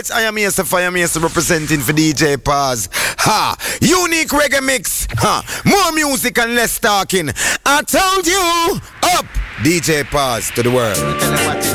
it's I am Mason representing for DJ Paz. Ha! Unique reggae mix. Ha! More music and less talking. I told you, up! DJ Paz to the world.